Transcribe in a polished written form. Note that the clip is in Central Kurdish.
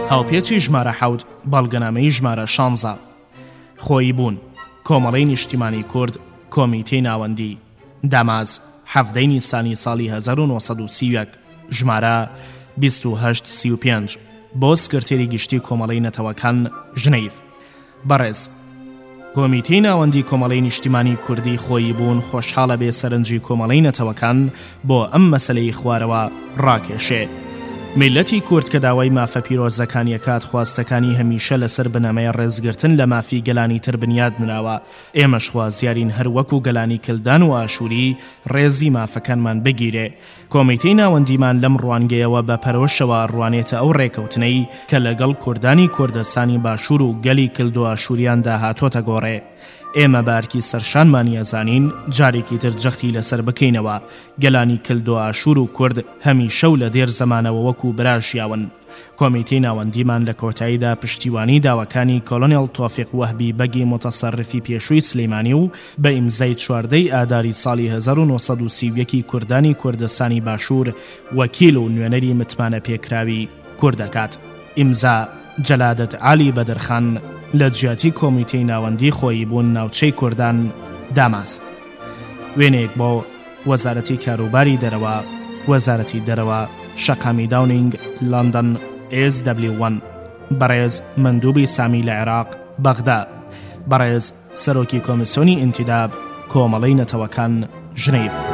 هاوپێچی ژمارە 7 بەڵگەنامەی ژمارە 16 خۆی بوون کۆمەڵەی نیشتیمانی کورد کۆمیتەی ناوەندی داماز 17 نیسانی ساڵی 1930 ژمارە 2835 بۆ سکرتێری گشتی کۆمەڵەی نەتەوەکان ژنەیف بەڕێز کۆمیتەی ناوەندی کۆمەڵەی نیشتیمانی کوردی خۆی بوون خۆشحاڵە بێ سەرنجی کۆمەڵەی نەتەوەکان بۆ ئەم مەسەلەی خوارەوە ڕاکێشێ میلەتی کورد کە داوای مافە پیرۆزەکانیەکات خواستەکانی هەمیشە لەسەر بنەمەی ڕێزگرتن لە مافی گەلانی تر بنیاد نراوە ئێمەش خوازیارین هەر وەکو گەلانی کلدان و ئاشووری ڕێزی مافەکانمان بگیرێ کۆمیتەی ناوەندیمان لەم ڕوانگەیەوە بە پەرۆشەوە ڕوانێتە ئەو ڕێکەوتنەی کە لەگەڵ کوردانی کوردستانی باشوور و گەلی کلد و ئاشووریاندا هاتۆتە گۆڕێ ئێمە بارکی سەرشانمانی ئەزانین جارێکی تر جەختی لەسەر بکەینەوە گەلانی کلد و ئاشوور و کورد هەمیشە و لە دێر زەمانەوە وەکو براشیاون کۆمیتەی ناوەندیمان لە کۆتاییدا پشتیوانی داواکانی کۆلۆنێڵ تۆفیق وەهبی بەگی متەسەرفی پێشووی سلەیمانی و بە ئیمزای 14 ئاداری ساڵی 1930 کوردانی کوردستانی باشوور وەکیل و نوێنەری متمانە پێکراوی کوردەکات ئیمزا جەلادەت عالی بەدرخان لە جیاتی کۆمیتەی ناوەندی خۆی بوون ناوچەی کوردان داماز وێنێک بۆ وەزارەتی کاروباری دەرەوە وەزارەتی دەرەوە شەقامی داونینگ لندن SW1 بەڕێز مندوبی سامی لە عێراق بەغدا بەڕێز سەرۆکی کۆمیسیۆنی ئینتیداب کۆمەڵەی نەتەوەکان ژنەیف